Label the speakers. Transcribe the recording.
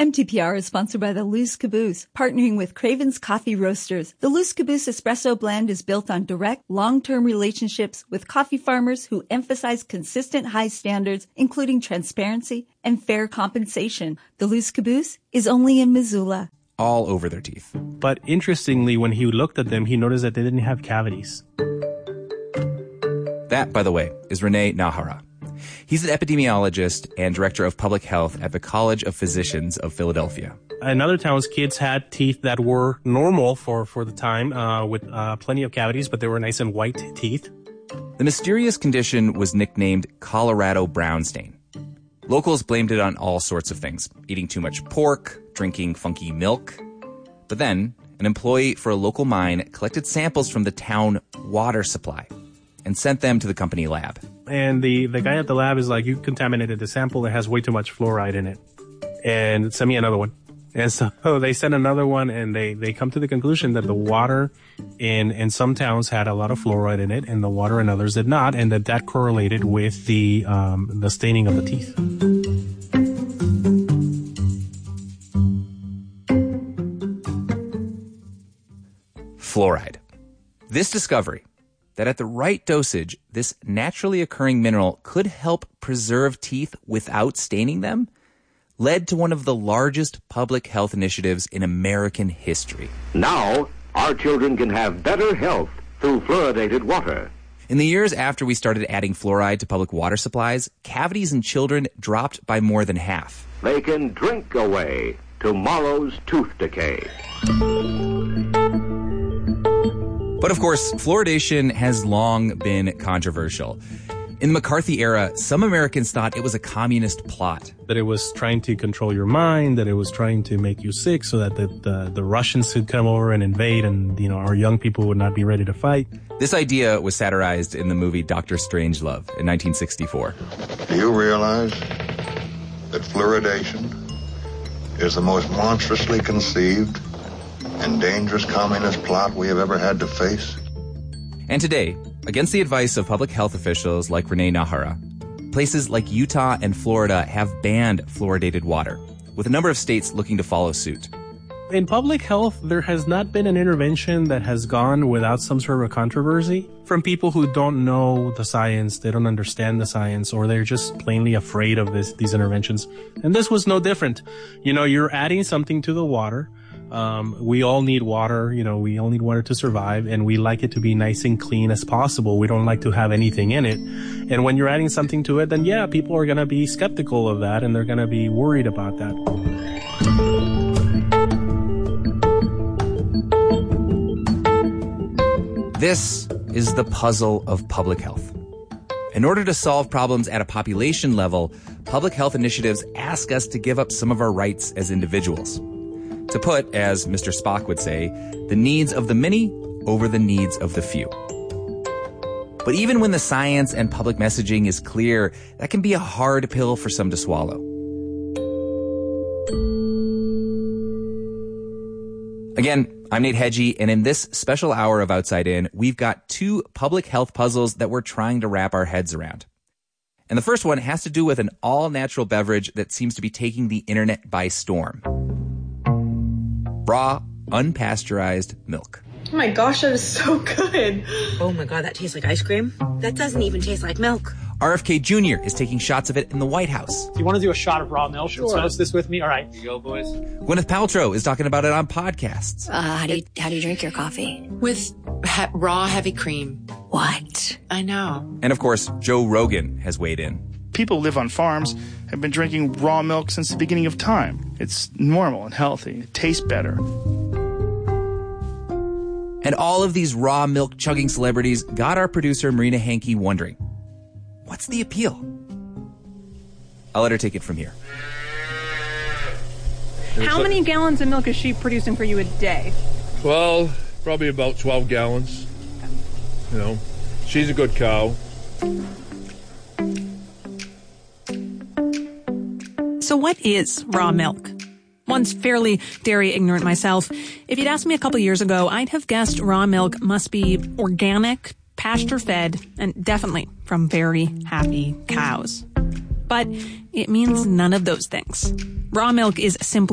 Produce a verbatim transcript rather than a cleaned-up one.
Speaker 1: M T P R is sponsored by the Luz Caboose, partnering with Craven's Coffee Roasters. The Luz Caboose Espresso Blend is built on direct, long-term relationships with coffee farmers who emphasize consistent high standards, including transparency and fair compensation. The Luz Caboose is only in Missoula.
Speaker 2: All over their teeth.
Speaker 3: But interestingly, when he looked at them, he noticed that they didn't have cavities.
Speaker 2: That, by the way, is Renee Nahara. He's an epidemiologist and director of public health at the College of Physicians of Philadelphia.
Speaker 3: In other towns, kids had teeth that were normal for, for the time, uh, with uh, plenty of cavities, but they were nice and white teeth.
Speaker 2: The mysterious condition was nicknamed Colorado brown stain. Locals blamed it on all sorts of things, eating too much pork, drinking funky milk. But then, an employee for a local mine collected samples from the town water supply and sent them to the company lab.
Speaker 3: And the, the guy at the lab is like, you contaminated the sample that has way too much fluoride in it. And send me another one. And so they sent another one, and they, they come to the conclusion that the water in, in some towns had a lot of fluoride in it, and the water in others did not, and that that correlated with the um, the staining of the teeth.
Speaker 2: Fluoride. This discovery, that at the right dosage, this naturally occurring mineral could help preserve teeth without staining them, led to one of the largest public health initiatives in American history.
Speaker 4: Now, our children can have better health through fluoridated water.
Speaker 2: In the years after we started adding fluoride to public water supplies, cavities in children dropped by more than half.
Speaker 4: They can drink away tomorrow's tooth decay.
Speaker 2: But of course, fluoridation has long been controversial. In the McCarthy era, some Americans thought it was a communist plot.
Speaker 3: That it was trying to control your mind, that it was trying to make you sick so that the, the, the Russians could come over and invade and, you know, our young people would not be ready to fight.
Speaker 2: This idea was satirized in the movie Doctor Strangelove in nineteen sixty-four.
Speaker 5: Do you realize that fluoridation is the most monstrously conceived and dangerous communist plot we have ever had to face?
Speaker 2: And today, against the advice of public health officials like Renee Nahara, places like Utah and Florida have banned fluoridated water, with a number of states looking to follow suit.
Speaker 3: In public health, there has not been an intervention that has gone without some sort of controversy from people who don't know the science, they don't understand the science, or they're just plainly afraid of this, these interventions. And this was no different. You know, you're adding something to the water. Um, we all need water, you know, we all need water to survive, and we like it to be nice and clean as possible. We don't like to have anything in it. And when you're adding something to it, then yeah, people are going to be skeptical of that, and they're going to be worried about that.
Speaker 2: This is the puzzle of public health. In order to solve problems at a population level, public health initiatives ask us to give up some of our rights as individuals. To put, as Mister Spock would say, the needs of the many over the needs of the few. But even when the science and public messaging is clear, that can be a hard pill for some to swallow. Again, I'm Nate Hedgie, and in this special hour of Outside In, we've got two public health puzzles that we're trying to wrap our heads around. And the first one has to do with an all-natural beverage that seems to be taking the internet by storm. Raw, unpasteurized milk.
Speaker 6: Oh my gosh, that is so good.
Speaker 7: Oh my God, that tastes like ice cream. That doesn't even taste like milk.
Speaker 2: R F K Junior is taking shots of it in the White House.
Speaker 8: Do you want to do a shot of raw milk? Sure. Let's toast this with me. All right. Here you go, boys.
Speaker 2: Gwyneth Paltrow is talking about it on podcasts.
Speaker 9: Uh, how do you, how do you drink your coffee?
Speaker 10: With he- raw heavy cream.
Speaker 9: What?
Speaker 10: I know.
Speaker 2: And of course, Joe Rogan has weighed in.
Speaker 11: People who live on farms have been drinking raw milk since the beginning of time. It's normal and healthy. It tastes better.
Speaker 2: And all of these raw milk chugging celebrities got our producer Marina Hankey wondering, what's the appeal? I'll let her take it from here.
Speaker 6: How many gallons of milk is she producing for you a day?
Speaker 12: Well, probably about twelve gallons. You know, she's a good cow.
Speaker 13: So what is raw milk? Once fairly dairy ignorant myself, if you'd asked me a couple years ago, I'd have guessed raw milk must be organic, pasture-fed, and definitely from very happy cows. But it means none of those things. Raw milk is simply